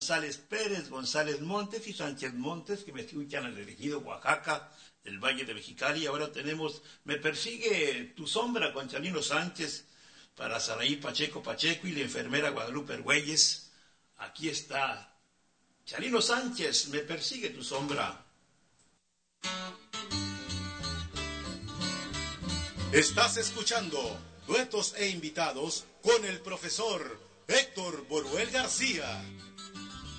González Pérez, González Montes y Sánchez Montes, que me escuchan al elegido Oaxaca, del Valle de Mexicali. Ahora tenemos Me persigue tu sombra con Chalino Sánchez para Saraí Pacheco Pacheco y la enfermera Guadalupe Argüelles. Aquí está Chalino Sánchez, Me persigue tu sombra. Estás escuchando Duetos e Invitados con el profesor Héctor Boruel García.